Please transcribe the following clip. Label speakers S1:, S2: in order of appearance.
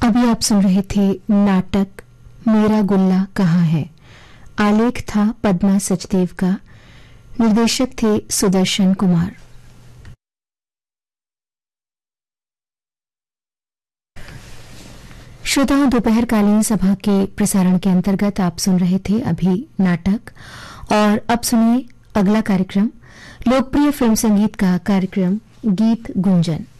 S1: अभी आप सुन रहे थे नाटक मेरा गुल्ला कहाँ है। आलेख था पद्मा सचदेव का, निर्देशक थे सुदर्शन कुमार। श्रोताओं, दोपहरकालीन सभा के प्रसारण के अंतर्गत आप सुन रहे थे अभी नाटक। और अब सुनिए अगला कार्यक्रम, लोकप्रिय फिल्म संगीत का कार्यक्रम गीत गुंजन।